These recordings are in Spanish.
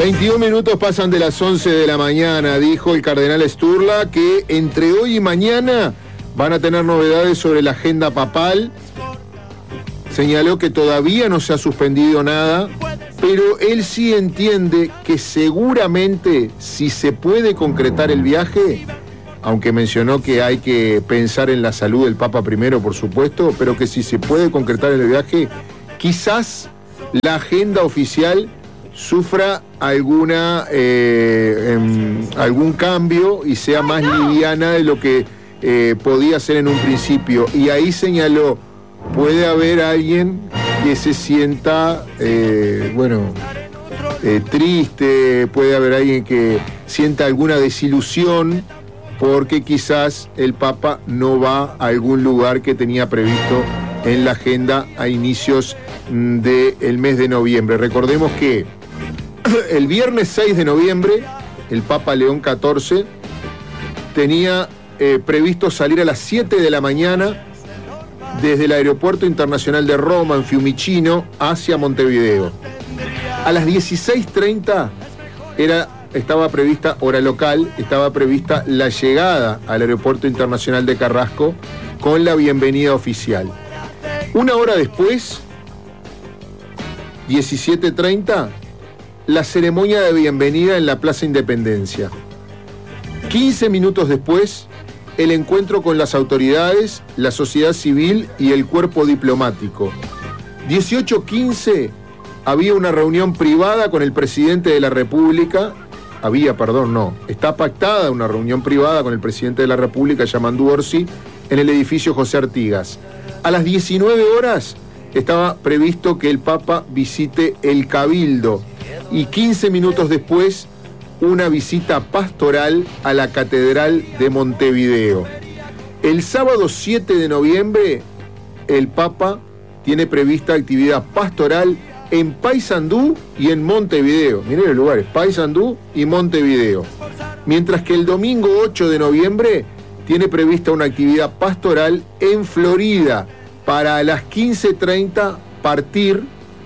22 minutos pasan de las 11 de la mañana. Dijo el cardenal Sturla que entre hoy y mañana van a tener novedades sobre la agenda papal. Señaló que todavía no se ha suspendido nada, pero él sí entiende que seguramente si se puede concretar el viaje, aunque mencionó que hay que pensar en la salud del Papa primero, por supuesto, pero que si se puede concretar el viaje, quizás la agenda oficial sufra algún cambio y sea más liviana de lo que podía ser en un principio. Y ahí señaló, puede haber alguien que se sienta, triste, puede haber alguien que sienta alguna desilusión porque quizás el Papa no va a algún lugar que tenía previsto en la agenda a inicios del mes de noviembre. Recordemos que el viernes 6 de noviembre, el Papa León XIV tenía previsto salir a las 7 de la mañana desde el Aeropuerto Internacional de Roma, en Fiumicino, hacia Montevideo. A las 16:30 estaba prevista, hora local, estaba prevista la llegada al Aeropuerto Internacional de Carrasco con la bienvenida oficial. Una hora después, 17:30, la ceremonia de bienvenida en la Plaza Independencia. 15 minutos después, el encuentro con las autoridades, la sociedad civil y el cuerpo diplomático. 18:15, había una reunión privada con el presidente de la República. Está pactada una reunión privada con el presidente de la República, Yamandu Orsi, en el edificio José Artigas. A las 19 horas estaba previsto que el Papa visite el Cabildo y 15 minutos después una visita pastoral a la Catedral de Montevideo. El sábado 7 de noviembre el Papa tiene prevista actividad pastoral en Paysandú y en Montevideo. Miren los lugares, Paysandú y Montevideo. Mientras que el domingo 8 de noviembre tiene prevista una actividad pastoral en Florida para a las 15:30 partir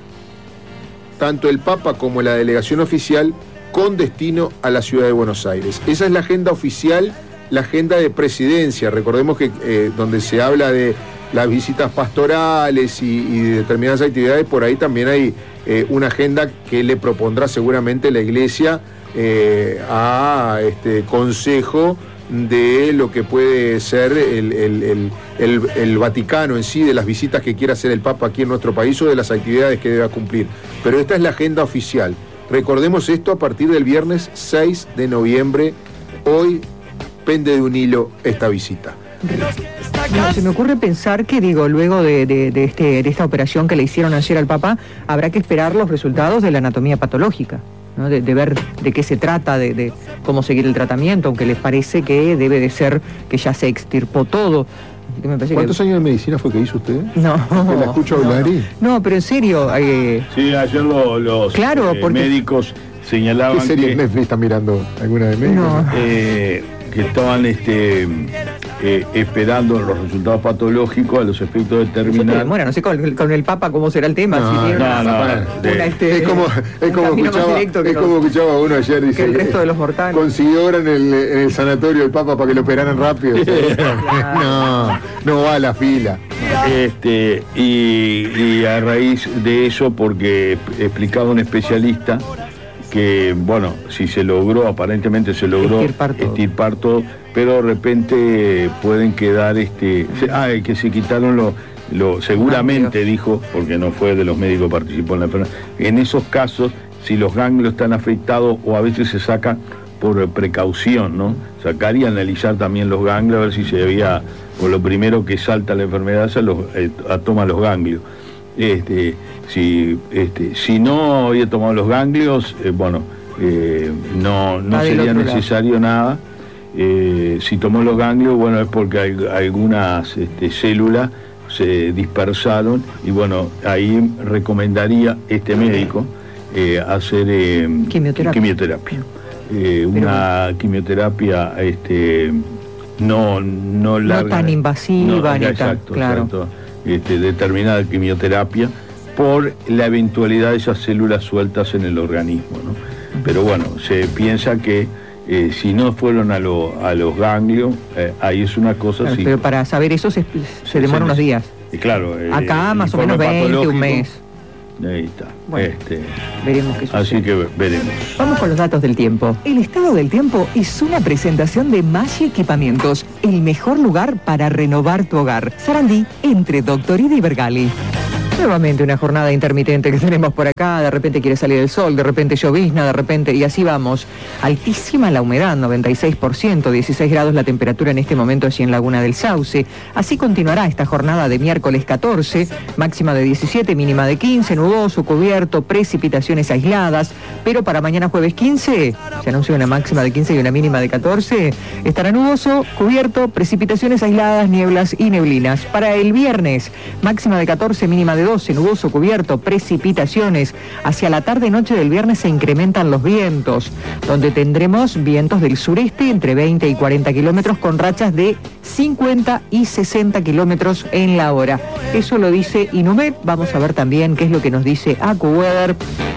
tanto el Papa como la delegación oficial con destino a la ciudad de Buenos Aires. Esa es la agenda oficial, la agenda de presidencia. Recordemos que donde se habla de las visitas pastorales y de determinadas actividades, por ahí también hay una agenda que le propondrá seguramente la Iglesia a consejo de lo que puede ser el Vaticano en sí, de las visitas que quiera hacer el Papa aquí en nuestro país o de las actividades que deba cumplir. Pero esta es la agenda oficial. Recordemos esto a partir del viernes 6 de noviembre. Hoy pende de un hilo esta visita. No, se me ocurre pensar que, luego de esta operación que le hicieron ayer al Papa, habrá que esperar los resultados de la anatomía patológica, ¿no? De ver de qué se trata, de cómo seguir el tratamiento, aunque les parece que debe de ser que ya se extirpó todo. ¿Cuántos años de medicina fue que hizo usted? No. ¿La escucho hablar? No, pero en serio. Sí, ayer los médicos señalaban ¿Qué serie Netflix está mirando? ¿Alguna de médicos? No. Que estaban esperando los resultados patológicos a los efectos determinados. Bueno, no sé con el Papa cómo será el tema. Es como escuchaba uno ayer, dice, que el resto de los mortales consiguió ahora en el sanatorio el Papa para que lo operaran rápido. No va a la fila. Y a raíz de eso, porque explicaba un especialista que, si se logró, aparentemente se logró extirpar todo, pero de repente pueden quedar, que se quitaron seguramente dijo, porque no fue de los médicos que participó en la enfermedad, en esos casos, si los ganglios están afectados o a veces se sacan por precaución, ¿no? Sacar y analizar también los ganglios, a ver si se había, o lo primero que salta la enfermedad, toma los ganglios. Si no había tomado los ganglios, no sería necesario nada. Si tomó los ganglios, es porque algunas células se dispersaron y ahí recomendaría este médico hacer quimioterapia. Una quimioterapia no larga, no tan invasiva, exacto. Determinada quimioterapia, por la eventualidad de esas células sueltas en el organismo, ¿no? Pero bueno, se piensa que si no fueron a los ganglios, ahí es una cosa... Claro, sí, pero para saber eso se demora unos días. Claro. Acá más o menos 20, un mes. Ahí está. Bueno, veremos qué sucede. Así que veremos. Vamos con los datos del tiempo. El estado del tiempo es una presentación de Maggi Equipamientos, el mejor lugar para renovar tu hogar. Sarandí, entre Doctorida y Bergali. Nuevamente una jornada intermitente que tenemos por acá, de repente quiere salir el sol, de repente llovizna, de repente, y así vamos. Altísima la humedad, 96%, 16 grados la temperatura en este momento allí en Laguna del Sauce. Así continuará esta jornada de miércoles 14, máxima de 17, mínima de 15, nuboso, cubierto, precipitaciones aisladas, pero para mañana jueves 15, se anuncia una máxima de 15 y una mínima de 14, estará nuboso, cubierto, precipitaciones aisladas, nieblas y neblinas. Para el viernes, máxima de 14, mínima de 12, nuboso, cubierto, precipitaciones. Hacia la tarde-noche del viernes se incrementan los vientos, donde tendremos vientos del sureste entre 20 y 40 kilómetros con rachas de 50 y 60 kilómetros en la hora. Eso lo dice Inumet. Vamos a ver también qué es lo que nos dice AccuWeather.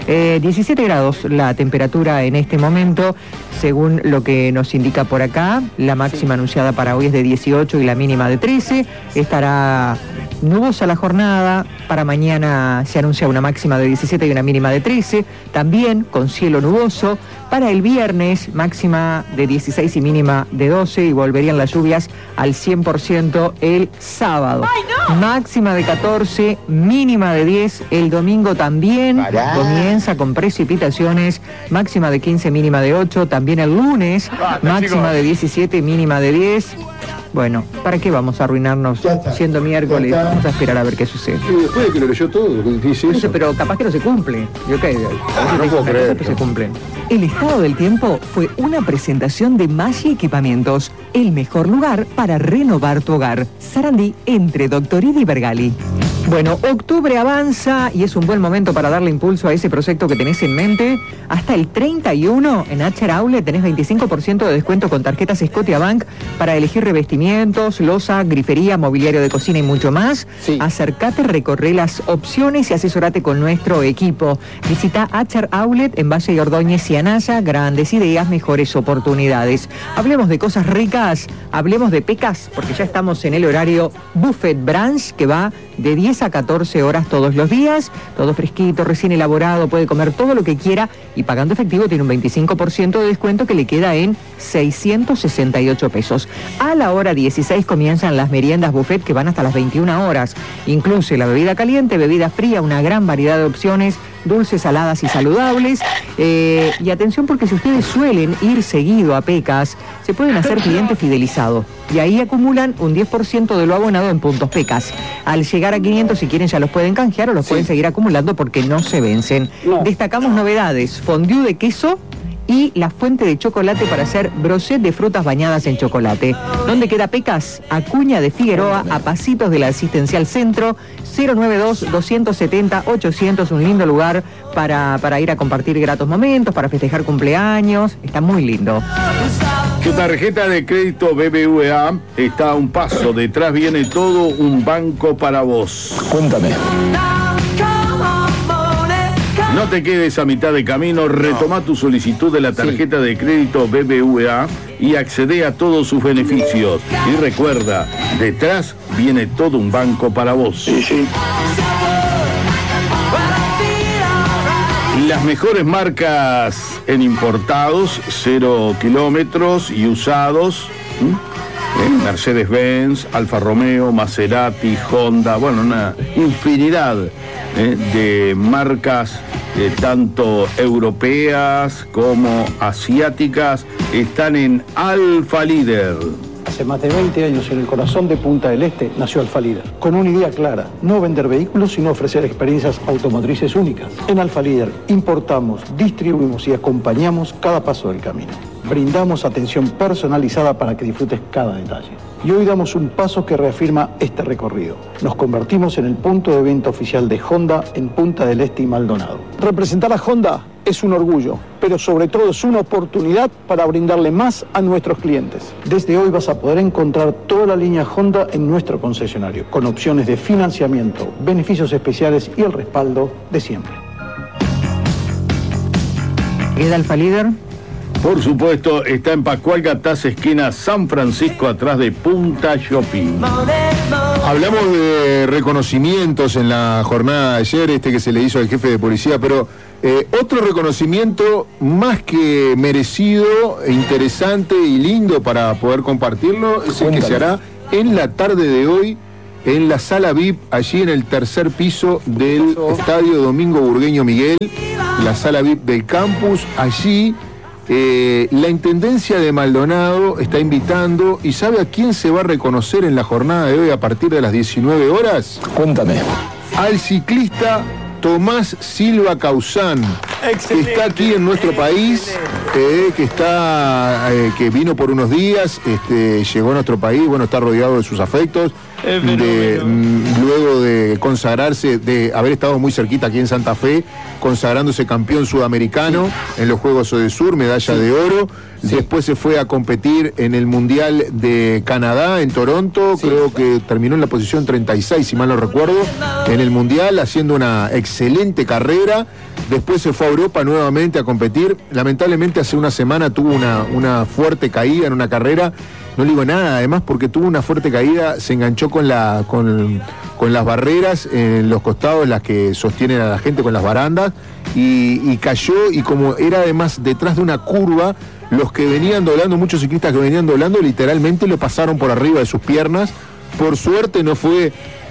17 grados la temperatura en este momento, según lo que nos indica por acá. La máxima anunciada para hoy es de 18 y la mínima de 13. Estará nubosa la jornada. Para mañana se anuncia una máxima de 17 y una mínima de 13, también con cielo nuboso. Para el viernes, máxima de 16 y mínima de 12, y volverían las lluvias al 100% el sábado. ¡Ay, no! Máxima de 14, mínima de 10. El domingo también comienza con precipitaciones, máxima de 15, mínima de 8. También el lunes, máxima de 17, mínima de 10. Bueno, ¿para qué vamos a arruinarnos siendo miércoles? Vamos a esperar a ver qué sucede. Después de que lo leyó todo, dice eso. Pero capaz que no se cumple. Yo qué, no puedo creer que se cumplen. El estado del tiempo fue una presentación de Maggi Equipamientos, el mejor lugar para renovar tu hogar. Sarandí, entre Doctorida y Bergali. Bueno, octubre avanza y es un buen momento para darle impulso a ese proyecto que tenés en mente. Hasta el 31 en Acher Outlet tenés 25% de descuento con tarjetas Scotiabank para elegir revestimientos, loza, grifería, mobiliario de cocina y mucho más. Sí. Acércate, recorre las opciones y asesorate con nuestro equipo. Visita Acher Outlet en Valle y Ordóñez y Anaya. Grandes ideas, mejores oportunidades. Hablemos de cosas ricas, hablemos de pecas, porque ya estamos en el horario Buffet Brunch, que va de 10 a 14 horas todos los días, todo fresquito, recién elaborado, puede comer todo lo que quiera y pagando efectivo tiene un 25% de descuento que le queda en 668 pesos. A la hora 16 comienzan las meriendas buffet que van hasta las 21 horas. Incluye la bebida caliente, bebida fría, una gran variedad de opciones, dulces, saladas y saludables. Y atención porque si ustedes suelen ir seguido a Pecas, se pueden hacer cliente fidelizado. Y ahí acumulan un 10% de lo abonado en puntos Pecas. Al llegar a 500, si quieren, ya los pueden canjear o los pueden seguir acumulando porque no se vencen. Destacamos novedades: fondue de queso y la fuente de chocolate para hacer brochet de frutas bañadas en chocolate. ¿Dónde queda Pecas? Acuña de Figueroa, a pasitos del Asistencial Centro, 092-270-800, un lindo lugar para ir a compartir gratos momentos, para festejar cumpleaños. Está muy lindo. Tu tarjeta de crédito BBVA está a un paso. Detrás viene todo un banco para vos. Cuéntame. No te quedes a mitad de camino, retoma tu solicitud de la tarjeta de crédito BBVA y accede a todos sus beneficios. Y recuerda, detrás viene todo un banco para vos. Las mejores marcas en importados, 0 kilómetros y usados. Mercedes-Benz, Alfa Romeo, Maserati, Honda, bueno, una infinidad de marcas tanto europeas como asiáticas están en Alfa Líder. Hace más de 20 años, en el corazón de Punta del Este, nació Alfa Líder, con una idea clara: no vender vehículos, sino ofrecer experiencias automotrices únicas. En Alfa Líder importamos, distribuimos y acompañamos cada paso del camino. Brindamos atención personalizada para que disfrutes cada detalle. Y hoy damos un paso que reafirma este recorrido. Nos convertimos en el punto de venta oficial de Honda en Punta del Este y Maldonado. Representar a Honda es un orgullo, pero sobre todo es una oportunidad para brindarle más a nuestros clientes. Desde hoy vas a poder encontrar toda la línea Honda en nuestro concesionario, con opciones de financiamiento, beneficios especiales y el respaldo de siempre. ¿Queda Alfa Líder? Por supuesto, está en Pascual Gataz, esquina San Francisco, atrás de Punta Shopping. Hablamos de reconocimientos en la jornada de ayer, que se le hizo al jefe de policía, pero otro reconocimiento más que merecido, interesante y lindo para poder compartirlo es el que se hará en la tarde de hoy en la sala VIP, allí en el tercer piso del Estadio Domingo Burgueño Miguel, la sala VIP del campus. Allí la Intendencia de Maldonado está invitando, ¿y sabe a quién se va a reconocer en la jornada de hoy a partir de las 19 horas? Cuéntame. Al ciclista Tomás Silva Causán, que está aquí en nuestro país, que vino por unos días, llegó a nuestro país, bueno, está rodeado de sus afectos, luego de consagrarse, de haber estado muy cerquita aquí en Santa Fe, consagrándose campeón sudamericano en los Juegos Odesur, medalla de oro. Después se fue a competir en el Mundial de Canadá, en Toronto, creo que terminó en la posición 36, si mal no recuerdo, en el Mundial, haciendo una excelente carrera. Después se fue a Europa nuevamente a competir. Lamentablemente hace una semana tuvo una fuerte caída en una carrera. No le digo nada, además, porque tuvo una fuerte caída, se enganchó con las barreras en los costados, las que sostienen a la gente, con las barandas, y cayó, y como era además detrás de una curva, los que venían doblando, muchos ciclistas que venían doblando, literalmente lo pasaron por arriba de sus piernas. Por suerte no fue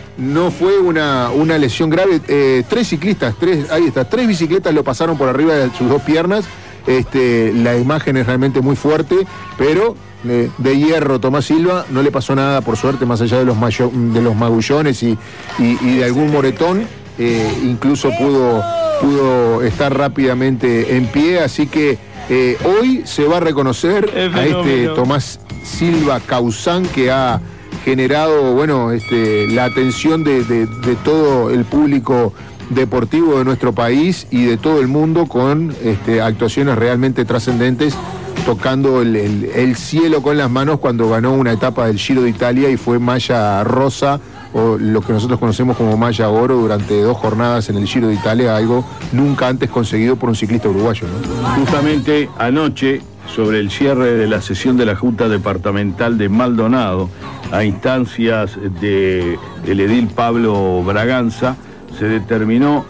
una lesión grave. Tres bicicletas lo pasaron por arriba de sus dos piernas. La imagen es realmente muy fuerte, pero de hierro Tomás Silva, no le pasó nada, por suerte, más allá de los magullones y de algún moretón. Incluso pudo estar rápidamente en pie, así que hoy se va a reconocer a Tomás Silva Causán, que ha generado, bueno, la atención de todo el público deportivo de nuestro país y de todo el mundo, con actuaciones realmente trascendentes, tocando el cielo con las manos cuando ganó una etapa del Giro de Italia y fue malla rosa, o lo que nosotros conocemos como malla oro, durante 2 jornadas en el Giro de Italia, algo nunca antes conseguido por un ciclista uruguayo, ¿no? Justamente anoche, sobre el cierre de la sesión de la Junta Departamental de Maldonado, a instancias del edil Pablo Braganza, se determinó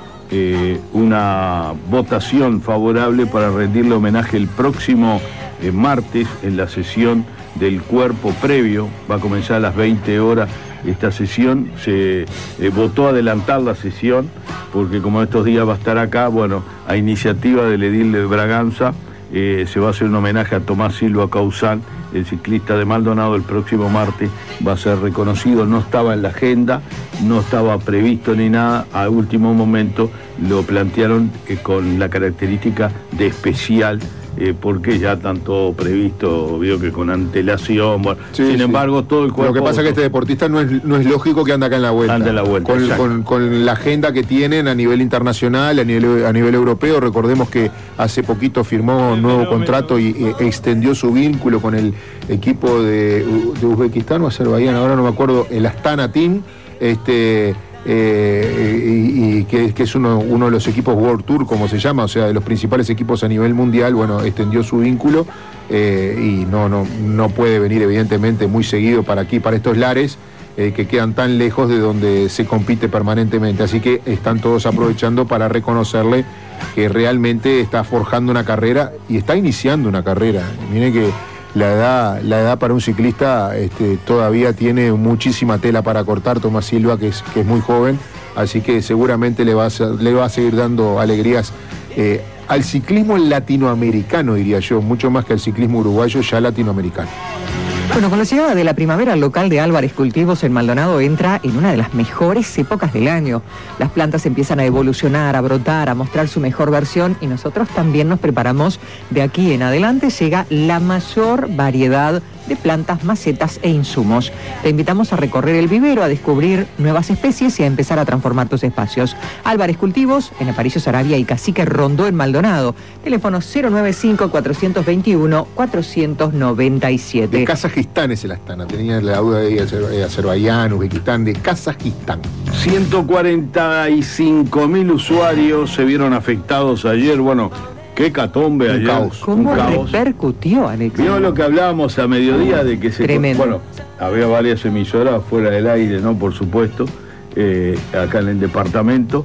una votación favorable para rendirle homenaje el próximo martes en la sesión del cuerpo previo. Va a comenzar a las 20 horas esta sesión. Se votó adelantar la sesión porque como estos días va a estar acá, bueno, a iniciativa del edil de Braganza, se va a hacer un homenaje a Tomás Silva Causán, el ciclista de Maldonado. El próximo martes va a ser reconocido. No estaba en la agenda, no estaba previsto ni nada. A último momento lo plantearon con la característica de especial, porque ya están todo previsto, vio que con antelación. Bueno, sin embargo, todo el cuerpo. Lo que pasa es que este deportista no es lógico que anda acá en la vuelta. Anda en la vuelta. Con la agenda que tienen a nivel internacional, a nivel europeo. Recordemos que hace poquito firmó un nuevo contrato y extendió su vínculo con el equipo de Uzbekistán o Azerbaiyán, ahora no me acuerdo, el Astana Team. Y que es uno de los equipos World Tour, como se llama, o sea, de los principales equipos a nivel mundial. Bueno, extendió su vínculo y no puede venir, evidentemente, muy seguido para aquí, para estos lares que quedan tan lejos de donde se compite permanentemente. Así que están todos aprovechando para reconocerle que realmente está forjando una carrera y está iniciando una carrera. Miren que la edad para un ciclista todavía tiene muchísima tela para cortar. Tomás Silva, que es muy joven, así que seguramente le va a seguir dando alegrías al ciclismo latinoamericano, diría yo, mucho más que al ciclismo uruguayo, ya latinoamericano. Bueno, con la llegada de la primavera, el local de Álvarez Cultivos en Maldonado entra en una de las mejores épocas del año. Las plantas empiezan a evolucionar, a brotar, a mostrar su mejor versión y nosotros también nos preparamos. De aquí en adelante llega la mayor variedad de plantas, macetas e insumos. Te invitamos a recorrer el vivero, a descubrir nuevas especies y a empezar a transformar tus espacios. Álvarez Cultivos, en Aparicio Saravia y Cacique Rondó en Maldonado. Teléfono 095-421-497. De Kazajistán es el Astana. Tenía la duda de Azerbaiyán, Uzbekistán, de Kazajistán. 145.000 usuarios se vieron afectados ayer. Bueno, qué catombe ayer. Caos. ¿Cómo repercutió, Alex? Vio lo que hablábamos a mediodía de que se... Tremendo. Bueno, había varias emisoras fuera del aire, ¿no? Por supuesto, acá en el departamento,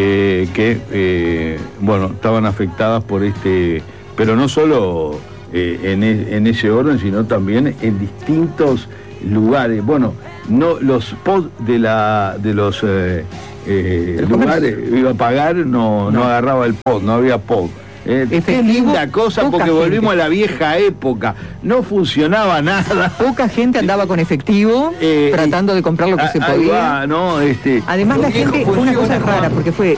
bueno, estaban afectadas por este... Pero no solo en ese orden, sino también en distintos lugares. Bueno, no los pods de los lugares iba a pagar, no agarraba el pod, no había pod. Qué linda cosa, porque volvimos a la vieja época. No funcionaba nada. Poca gente andaba con efectivo tratando de comprar lo que se podía. ¿no? Además, la gente fue una cosa rara, porque fue